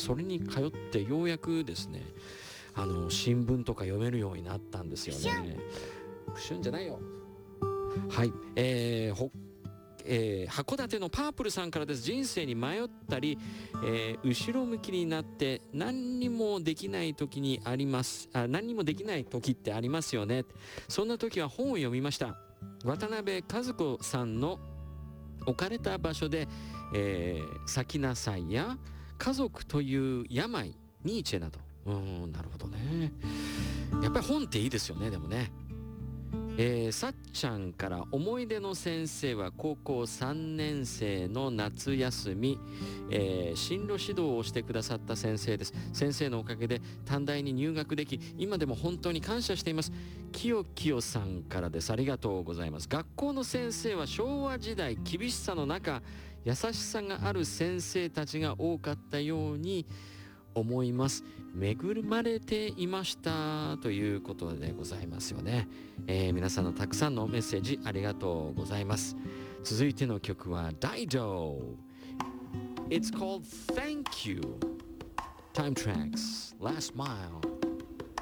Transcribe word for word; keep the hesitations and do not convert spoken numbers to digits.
それに通ってようやくですね、あの新聞とか読めるようになったんですよね。プシュンじゃないよ。はい、えー、ほえー、函館のパープルさんからです。人生に迷ったり、えー、後ろ向きになって何にもできない時にありますあ何にもできない時ってありますよね。そんな時は本を読みました。渡辺和子さんの置かれた場所で、えー、咲きなさいや家族という病、ニーチェなど。うーん、なるほどね。やっぱり本っていいですよね。でもね、えー、さっちゃんから思い出の先生は高校さんねん生の夏休み、えー、進路指導をしてくださった先生です。先生のおかげで短大に入学でき、今でも本当に感謝しています。きよきよさんからです。ありがとうございます。学校の先生は昭和時代厳しさの中、優しさがある先生たちが多かったように思います。恵まれていましたということでございますよね。えー、皆さんのたくさんのメッセージありがとうございます。続いての曲はダイド。 It's called Thank You. Time Tracks Last Mile.